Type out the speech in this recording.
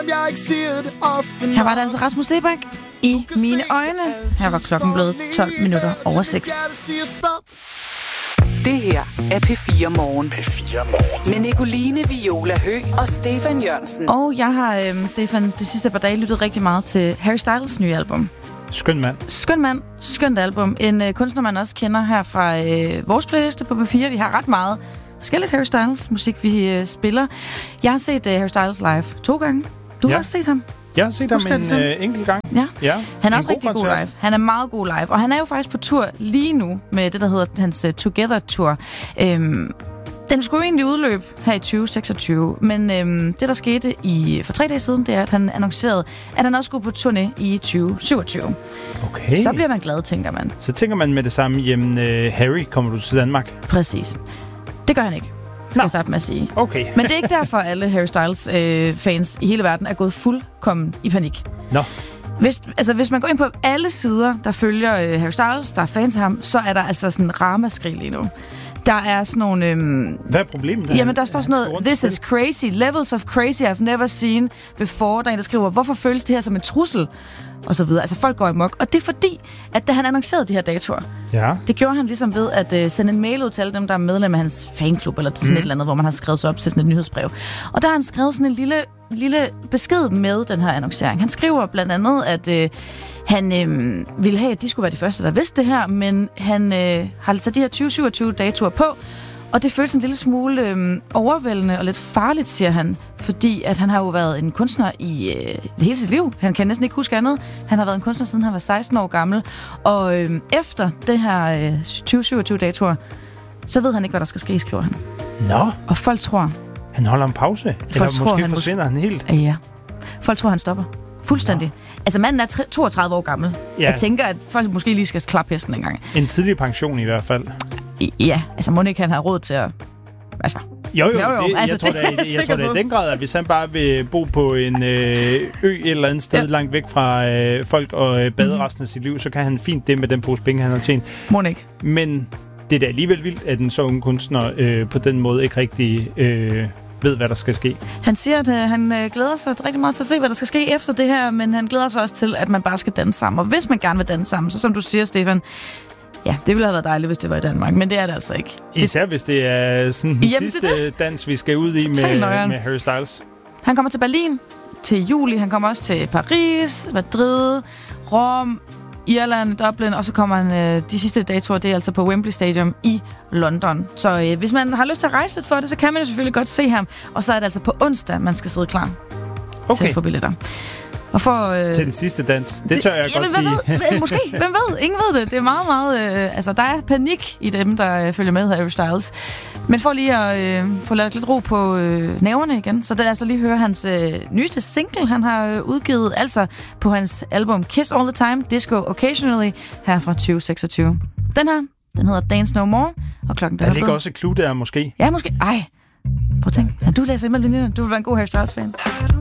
Her var det altså Rasmus Seebach i Mine Øjne. Her var klokken blevet 12 minutter over 6. Det her er P4 Morgen. P4 Morgen. Med Nicoline Viola Høgh og Stefan Jørgensen. Og jeg har, Stefan, de sidste par dage lyttet rigtig meget til Harry Styles' nye album. Skøn mand. Skønt album. En kunstner, man også kender her fra vores playliste på P4. Vi har ret meget forskelligt Harry Styles musik, vi spiller. Jeg har set Harry Styles live 2 gange. Du har også set ham? Jeg har set ham en enkelt gang. Ja. Han er også rigtig god live. Han er meget god live. Og han er jo faktisk på tur lige nu med det, der hedder hans Together Tour. Den skulle jo egentlig udløbe her i 2026, men det, der skete for 3 dage siden, det er, at han annoncerede, at han også skulle på turné i 2027. Okay. Så bliver man glad, tænker man. Så tænker man med det samme, jamen Harry, kommer du til Danmark? Præcis. Det gør han ikke, skal jeg starte med at sige. Okay. Men det er ikke derfor, alle Harry Styles fans i hele verden er gået fuldkommen i panik. Nå. Hvis man går ind på alle sider, der følger Harry Styles, der er fans af ham, så er der altså sådan en ramaskrig lige nu. Der er sådan nogle... Hvad er problemet der? Jamen, der står sådan noget, this is crazy, levels of crazy I've never seen before. Der er en, der skriver, hvorfor føles det her som en trussel? Og så videre. Altså, folk går amok. Og det er fordi, at da han annoncerede de her datoer, det gjorde han ligesom ved at sende en mail ud til alle dem, der er medlem af hans fanklub, eller sådan et eller andet, hvor man har skrevet sig op til sådan et nyhedsbrev. Og der har han skrevet sådan en lille besked med den her annoncering. Han skriver blandt andet, at han ville have, at de skulle være de første, der vidste det her, men han har sat de her 2027 datoer på, og det føles en lille smule overvældende og lidt farligt, siger han, fordi at han har jo været en kunstner i hele sit liv. Han kan næsten ikke huske andet. Han har været en kunstner, siden han var 16 år gammel, og efter det her 2027 datoer, så ved han ikke, hvad der skal ske, skriver han. Nå. Og folk tror... Han holder en pause? Eller måske forsvinder han helt? Ja. Folk tror, han stopper. Fuldstændig. Altså, manden er 32 år gammel. Ja. Jeg tænker, at folk måske lige skal klappe hesten en gang. En tidlig pension i hvert fald. Ja, altså må ikke han have råd til at... Altså... Jo. Jeg tror da i den grad, at hvis han bare vil bo på en ø et eller andet sted langt væk fra folk og bade resten af sit liv, så kan han fint det med den pose penge, han har tjent. Må ikke. Men det er da alligevel vildt, at en så unge kunstner på den måde ikke rigtig... ved, hvad der skal ske. Han siger, at han glæder sig rigtig meget til at se, hvad der skal ske efter det her, men han glæder sig også til, at man bare skal danse sammen. Og hvis man gerne vil danse sammen, så som du siger, Stefan, ja, det ville have været dejligt, hvis det var i Danmark, men det er det altså ikke. Især hvis det er sådan den sidste dans, vi skal ud i med Harry Styles. Han kommer til Berlin til juli, han kommer også til Paris, Madrid, Rom, Irland, Dublin, og så kommer han de sidste datoer, det er altså på Wembley Stadium i London. Så hvis man har lyst til at rejse lidt for det, så kan man jo selvfølgelig godt se ham. Og så er det altså på onsdag, man skal sidde klar til at få billetter. Og til den sidste dans. Det tør jeg godt sige. Måske. Hvem ved? Ingen ved det. Det er meget, meget... der er panik i dem, der følger med Harry Styles. Men for lige at få lavet lidt ro på nerverne igen, så lad os lige høre hans nyeste single, han har udgivet, altså på hans album Kiss All The Time, Disco Occasionally, her fra 2026. Den hedder Dance No More, og klokken der ligger også et clue der, måske. Ja, måske. Ej, prøv at tænke. Ja, du læser imellem linjerne. Du vil være en god Harry Styles-fan.